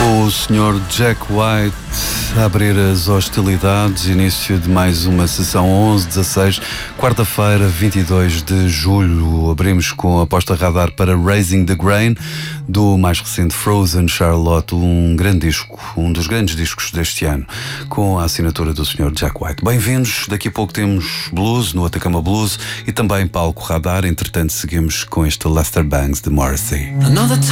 O Sr. Jack White a abrir as hostilidades, início de mais uma sessão 11-16, quarta-feira, 22 de julho. Abrimos com a aposta radar para Raising the Grain, do mais recente Frozen Charlotte, um grande disco, um dos grandes discos deste ano, com a assinatura do Sr. Jack White. Bem-vindos, daqui a pouco temos blues no Atacama Blues e também palco radar. Entretanto, seguimos com este Lester Bangs de Morrissey.